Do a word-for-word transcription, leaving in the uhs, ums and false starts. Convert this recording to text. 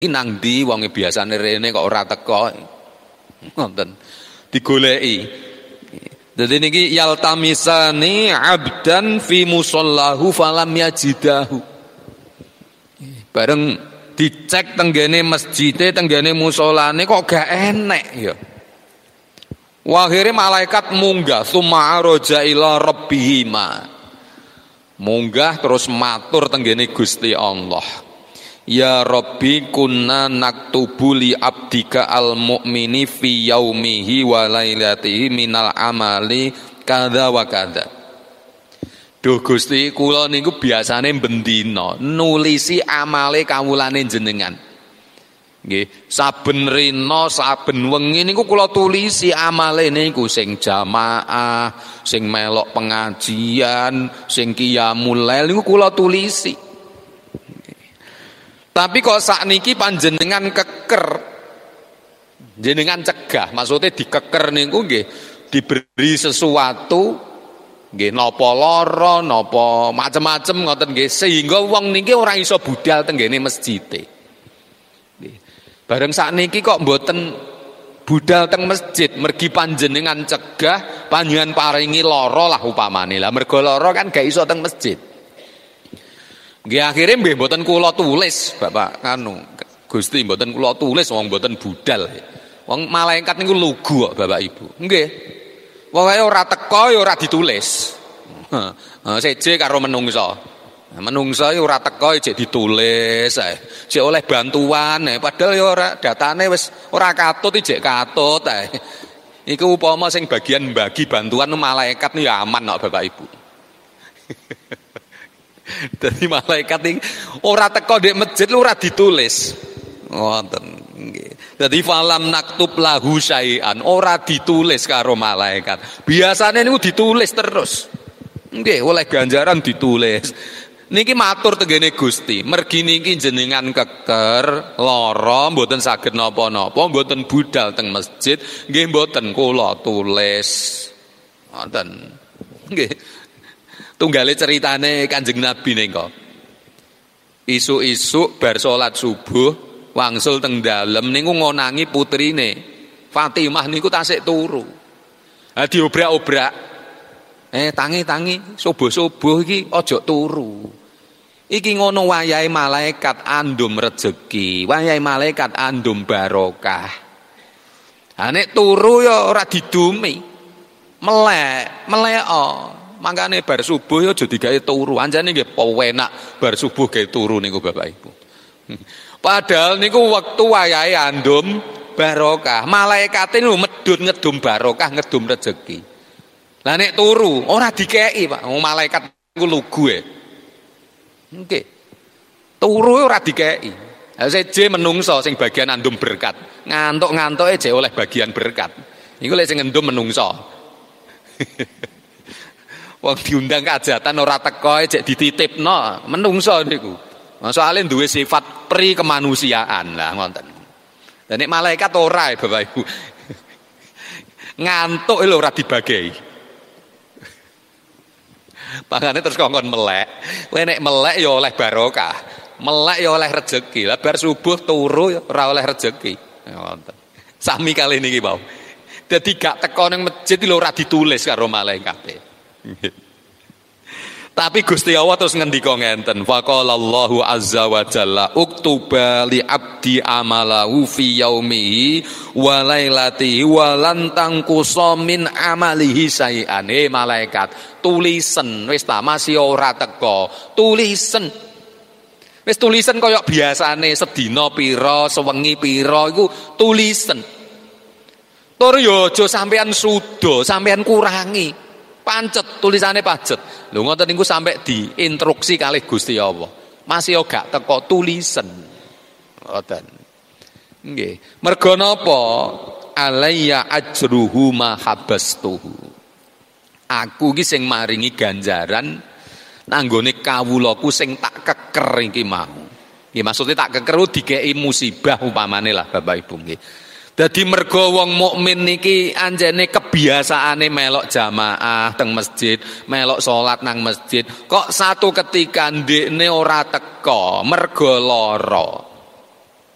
nang ndi wonge biasane rene kok ora teko. Ngoten. Digoleki. Dadi niki yaltamisani abdan fi musallahu falam yajidahu. Bareng dicek tenggene masjide, tenggene musolane kok gak enek ya. Akhire malaikat munggah summa araja ila rabbihima. Munggah terus matur tenggene Gusti Allah. Ya Rabbi kunna naktubu li abdika al mu'mini fi yaumihi wa lailatihi minal amali kadza wa kadza. Duh Gusti kula niku biasane bendina nulisi amale kawulane jenengan. Nggih, saben rina saben wengi niku kula tulisi amale niku sing jamaah, sing melok pengajian, sing qiyamul lail niku kula tulisi. Tapi kok sakniki panjenengan keker, jenengan cegah, maksudnya dikeker niku nggih diberi sesuatu, nggih napa lara, napa macem-macem ngoten nggih, sehingga wong niki ora iso budal tenggene masjid. Bareng sakniki kok mboten budal teng masjid, mergi panjenengan cegah, panjenengan paringi lara lah upamane. Lah mergo lara kan gak iso teng masjid. Nggih akhire nggih mboten kula tulis, Bapak kanu. Gusti mboten kula tulis wong mboten budal. Wong malaikat niku lugu kok Bapak Ibu. Nggih. Pokoke ora teka ya ora ditulis. Heeh, seje karo menungso. Menungso ya ora teka jek ditulis ae. Jek oleh bantuan ae padahal ya ora datane wis ora katut jek katut ae. Iku upama sing bagian bagi bantuan malaikat ya aman kok Bapak Ibu. Dadi malaikat iki ora teka ndek masjid ora ditulis. Ngoten nggih. Dadi falam naktub lahu syai'an ora ditulis karo malaikat. Biasane niku ditulis terus. Nggih, oleh ganjaran ditulis. Niki matur tenggene Gusti, mergi niki jenengan keker, lara, mboten saged napa-napa, mboten budal teng masjid, nggih mboten kula tulis. Ngoten. Nggih. Tunggale ceritane Kanjeng Nabi nika. Isuk-isuk bar salat subuh, wangsul teng dalem niku ngonangi putrine. Fatimah niku tasik turu. Ha diobrak-obrak. Eh tangi-tangi subuh-subuh iki aja turu. Iki ngono wayahe malaikat andum rejeki, wayahe malaikat andum barokah. Ha nek turu ya ora didumi. Melek, meleko. Mangkane bar subuh ya aja digawe turu. Anjane nggih penak bar subuh gawe turu niku Bapak Ibu. Padahal niku wektu wayahe andum barokah. Malaikate niku medhun ngedum barokah, ngedum rejeki. Lah nek turu ora dikeki, Pak. Wong malaikat niku lugu e. Nggih. Turu ora dikeki. Ha seje menungso sing bagian andum berkat. Ngantuk-ngantuke jek oleh bagian berkat. Iku lek sing ngendum menungso. Wong diundang kajatan ora teko jek dititipno, menungso niku. Soale duwe sifat pri kemanusiaan lah ngoten. Lah nek malaikat ora ya Bapak Ibu. Ngantuk lho ora dibagi. Pangane terus kongkon melek. Kowe nek melek ya oleh barokah. Melek ya oleh rejeki. Lah bar subuh turu ya ora oleh rejeki. Ngoten. Sami kali niki, Pak. Dadi gak teko ning masjid lho ora ditulis karo malaikat. Tapi Gusti Allah terus ngendika ngenten, faqalallahu azza wa jalla uktuba li abdi amalahu fi yaumihi wa lailatihi wa lan tanqusa min amalihi syai'an. He malaikat, tulisen wis ta masih ora teko, tulisen. Wis tulisen kaya biasane sedina pira, sewengi pira iku tulisen. Tur yo aja sampean sudo, sampean kurangi. Pancet tulisane pacet. Lho ngoten niku sampai diinstruksi kalih Gusti Allah. Masih gak teko tulisen. Ngoten. Nggih. Merga napa? Alayya ajruhu ma habastuhu. Aku iki sing maringi ganjaran nanggone kawulaku sing tak keker iki mau. Nggih maksudnya tak keker dikeki musibah umpamane lah Bapak Ibu nggih. Dadi mergo wong mukmin niki anjene kebiasaane melok jamaah teng masjid, melok salat nang masjid. Kok satu ketika ndekne ora teka mergo lara.